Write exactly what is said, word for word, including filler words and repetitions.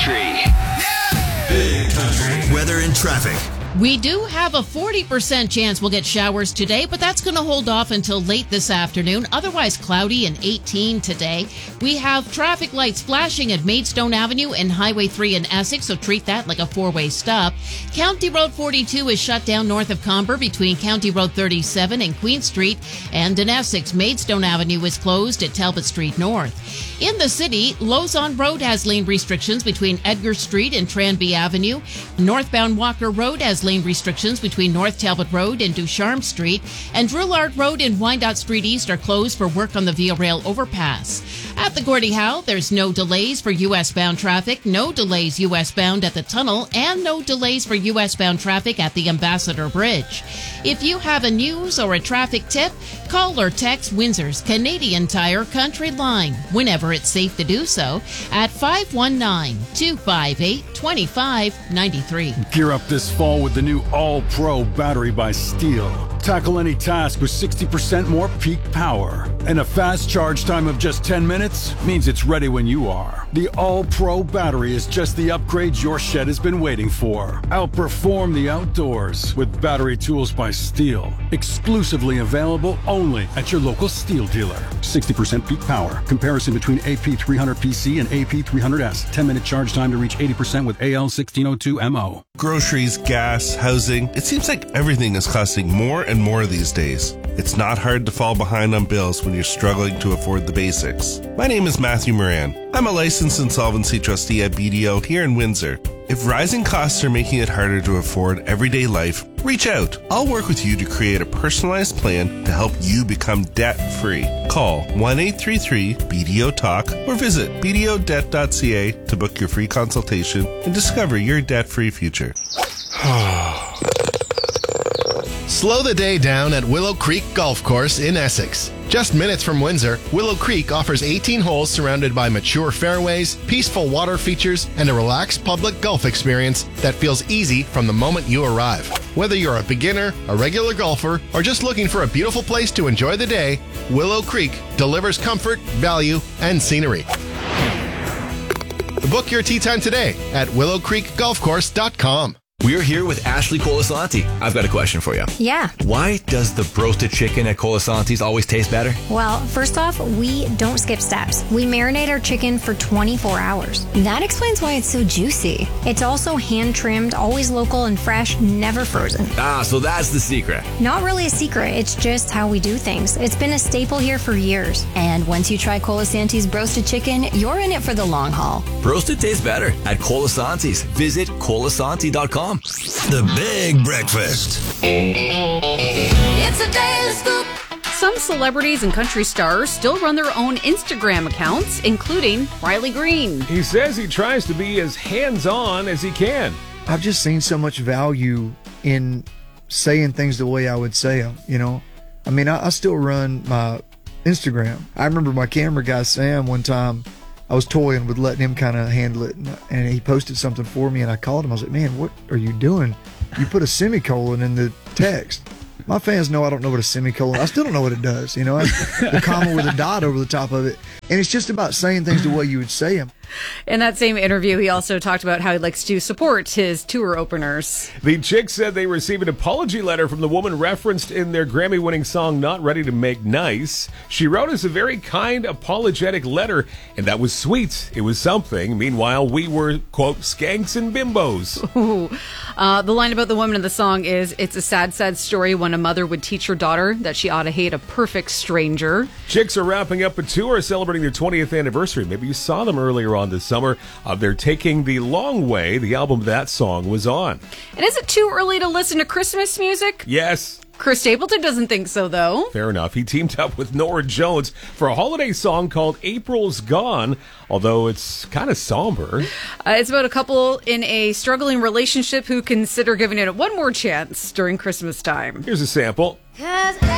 Country. Big Country. Weather and traffic. We do have a forty percent chance we'll get showers today, but that's going to hold off until late this afternoon. Otherwise cloudy and eighteen today. We have traffic lights flashing at Maidstone Avenue and Highway three in Essex, so treat that like a four-way stop. County Road forty-two is shut down north of Comber between County Road thirty-seven and Queen Street. And in Essex, Maidstone Avenue is closed at Talbot Street North. In the city, Lausanne Road has lane restrictions between Edgar Street and Tranby Avenue. Northbound Walker Road has lane restrictions between North Talbot Road and Ducharme Street, and Drillard Road and Wyandotte Street East are closed for work on the Via Rail overpass. At the Gordie Howe, there's no delays for U S-bound traffic, no delays U S-bound at the tunnel, and no delays for U S-bound traffic at the Ambassador Bridge. If you have a news or a traffic tip, call or text Windsor's Canadian Tire Country Line, whenever it's safe to do so, at five one nine, two five eight, two five nine three. Gear up this fall with the new All-Pro battery by Steel. Tackle any task with sixty percent more peak power. And a fast charge time of just ten minutes means it's ready when you are. The All-Pro battery is just the upgrade your shed has been waiting for. Outperform the outdoors with battery tools by Steel. Exclusively available only at your local Steel dealer. sixty percent peak power. Comparison between A P three hundred P C and A P three hundred S. ten minute charge time to reach eighty percent with A L sixteen oh two M O. Groceries, gas, housing. It seems like everything is costing more and more these days. It's not hard to fall behind on bills when you're struggling to afford the basics. My name is Matthew Moran. I'm a licensed insolvency trustee at B D O here in Windsor. If rising costs are making it harder to afford everyday life, reach out. I'll work with you to create a personalized plan to help you become debt-free. Call one eight three three B D O talk or visit b d o debt dot c a to book your free consultation and discover your debt-free future. Slow the day down at Willow Creek Golf Course in Essex. Just minutes from Windsor, Willow Creek offers eighteen holes surrounded by mature fairways, peaceful water features, and a relaxed public golf experience that feels easy from the moment you arrive. Whether you're a beginner, a regular golfer, or just looking for a beautiful place to enjoy the day, Willow Creek delivers comfort, value, and scenery. Book your tee time today at willow creek golf course dot com. We're here with Ashley Colasanti. I've got a question for you. Yeah. Why does the roasted chicken at Colasanti's always taste better? Well, first off, we don't skip steps. We marinate our chicken for twenty-four hours. That explains why it's so juicy. It's also hand-trimmed, always local and fresh, never frozen. Ah, so that's the secret. Not really a secret. It's just how we do things. It's been a staple here for years. And once you try Colasanti's roasted chicken, you're in it for the long haul. Roasted tastes better at Colasanti's. Visit colasanti dot com. The Big Breakfast. It's a daily scoop. Some celebrities and country stars still run their own Instagram accounts, including Riley Green. He says he tries to be as hands-on as he can. I've just seen so much value in saying things the way I would say them, you know? I mean, I, I still run my Instagram. I remember my camera guy, Sam, one time, I was toying with letting him kind of handle it, and, and he posted something for me, and I called him. I was like, man, what are you doing? You put a semicolon in the text. My fans know I don't know what a semicolon, I still don't know what it does, you know, the comma with a dot over the top of it. And it's just about saying things the way you would say them. In that same interview, he also talked about how he likes to support his tour openers. The Chicks said they received an apology letter from the woman referenced in their Grammy-winning song Not Ready to Make Nice. She wrote us a very kind, apologetic letter, and that was sweet. It was something. Meanwhile, we were, quote, skanks and bimbos. Ooh. Uh, the line about the woman in the song is, it's a sad, sad story when a mother would teach her daughter that she ought to hate a perfect stranger. Chicks are wrapping up a tour celebrating their twentieth anniversary. Maybe you saw them earlier on this summer. Uh, they're taking The Long Way, the album that song was on. And is it too early to listen to Christmas music? Yes. Chris Stapleton doesn't think so, though. Fair enough. He teamed up with Norah Jones for a holiday song called April's Gone, although it's kind of somber. Uh, it's about a couple in a struggling relationship who consider giving it one more chance during Christmas time. Here's a sample.